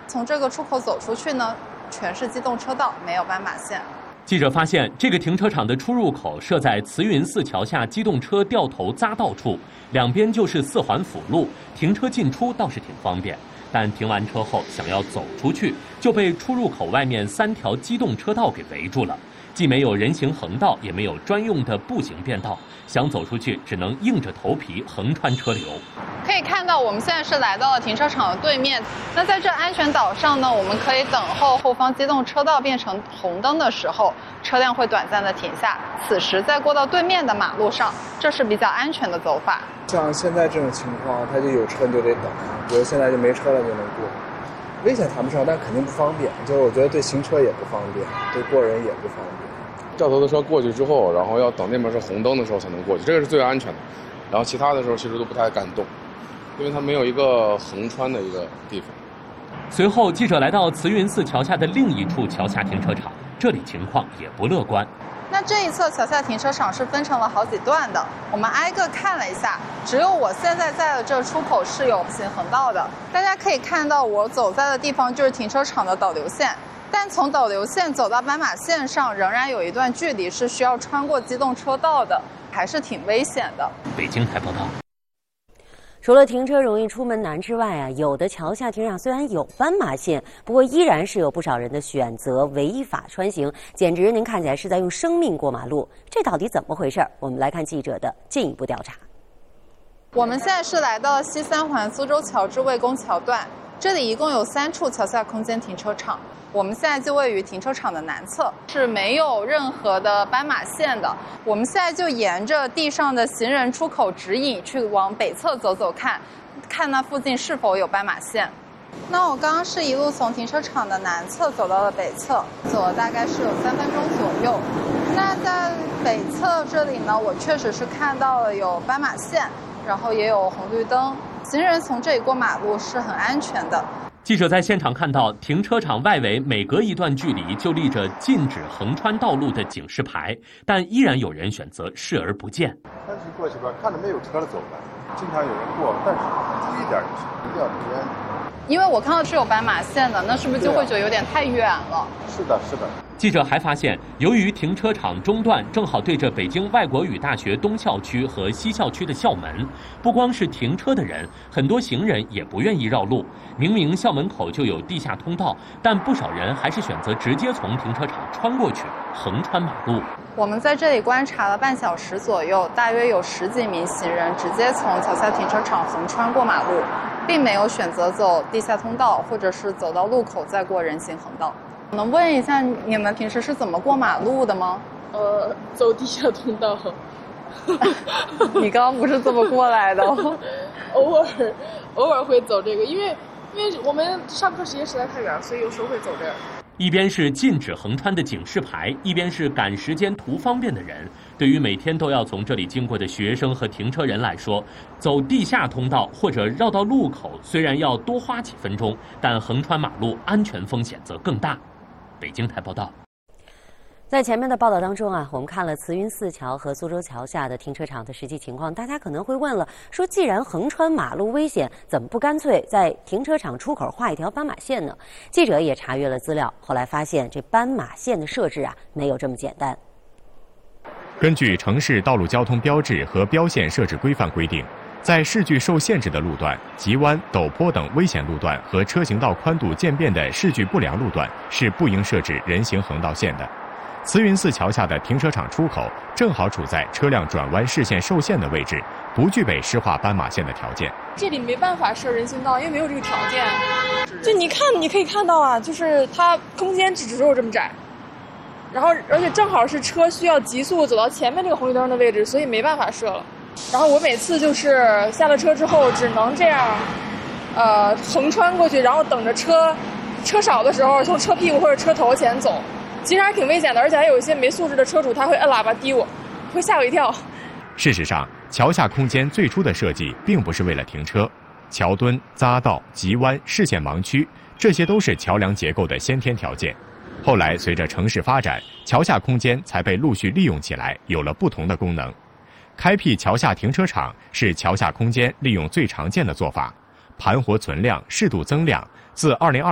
从这个出口走出去呢，全是机动车道，没有斑马线。 记者发现，这个停车场的出入口设在慈云寺桥下机动车掉头匝道处，两边就是4环辅路，停车进出倒是挺方便。但停完车后想要走出去，就被出入口外面3条机动车道给围住了，既没有人行横道，也没有专用的步行便道，想走出去只能硬着头皮横穿车流。 可以看到，我们现在是来到了停车场的对面。那在这安全岛上呢，我们可以等候后方机动车道变成红灯的时候，车辆会短暂的停下，此时再过到对面的马路上，这是比较安全的走法。 像现在这种情况，他就有车你就得等，比如现在就没车了就能过。危险谈不上，但肯定不方便。就是我觉得对行车也不方便，对过人也不方便。 掉头的车过去之后，然后要等那边是红灯的时候才能过去，这个是最安全的。然后其他的时候其实都不太敢动，因为它没有一个横穿的一个地方。 随后，记者来到慈云寺桥下的另一处桥下停车场，这里情况也不乐观。 那这一侧桥下停车场是分成了好几段的，我们挨个看了一下，只有我现在在的这出口是有行横道的。大家可以看到，我走在的地方就是停车场的导流线，但从导流线走到斑马线上仍然有一段距离是需要穿过机动车道的，还是挺危险的。 北京台报道。 除了停车容易出门难之外有的桥下停车场虽然有斑马线，不过依然是有不少人的选择违法穿行，简直您看起来是在用生命过马路。这到底怎么回事？我们来看记者的进一步调查。 我们现在是来到了西3环苏州桥至魏公桥段，这里一共有3处桥下空间停车场。我们现在就位于停车场的南侧，是没有任何的斑马线的。我们现在就沿着地上的行人出口指引去往北侧走走看，看那附近是否有斑马线。那我刚刚是一路从停车场的南侧走到了北侧，走了大概是有3分钟左右。那在北侧这里呢，我确实是看到了有斑马线，然后也有红绿灯，行人从这里过马路是很安全的。 记者在现场看到，停车场外围每隔一段距离就立着禁止横穿道路的警示牌，但依然有人选择视而不见。 单纯过去吧，看着没有车了走吧，经常有人过，但是注意点就行，不要离远。 因为我看到是有斑马线的，那是不是就会觉得有点太远了？ 是的，是的。 记者还发现，由于停车场中段正好对着北京外国语大学东校区和西校区的校门，不光是停车的人，很多行人也不愿意绕路。明明校门口就有地下通道，但不少人还是选择直接从停车场穿过去，横穿马路。 我们在这里观察了半小时左右，大约有10几名行人直接从桥下停车场横穿过马路，并没有选择走地下通道，或者是走到路口再过人行横道。能问一下你们平时是怎么过马路的吗？ 走地下通道。 你刚刚不是这么过来的？ 偶尔会走这个，因为我们上课时间实在太远，所以有时候会走这儿。 一边是禁止横穿的警示牌，一边是赶时间图方便的人。对于每天都要从这里经过的学生和停车人来说，走地下通道或者绕到路口虽然要多花几分钟，但横穿马路安全风险则更大。北京台报道。 在前面的报道当中我们看了慈云寺桥和苏州桥下的停车场的实际情况，大家可能会问了，说既然横穿马路危险，怎么不干脆在停车场出口画一条斑马线呢？记者也查阅了资料，后来发现这斑马线的设置没有这么简单。 根据城市道路交通标志和标线设置规范规定，在视距受限制的路段、急弯、陡坡等危险路段和车行道宽度渐变的视距不良路段是不应设置人行横道线的。慈云寺桥下的停车场出口正好处在车辆转弯视线受限的位置，不具备施画斑马线的条件。 这里没办法设人行道，因为没有这个条件。就你可以看到就是它空间只有这么窄，然后而且正好是车需要急速走到前面这个红绿灯的位置，所以没办法设了。然后我每次就是下了车之后，只能这样，横穿过去，然后等着车少的时候从车屁股或者车头前走。其实还挺危险的，而且还有一些没素质的车主，他会摁喇叭滴我，会吓我一跳。 事实上，桥下空间最初的设计并不是为了停车，桥墩、匝道、急弯、视线盲区，这些都是桥梁结构的先天条件。后来随着城市发展，桥下空间才被陆续利用起来，有了不同的功能。开辟桥下停车场是桥下空间利用最常见的做法，盘活存量，适度增量。自2020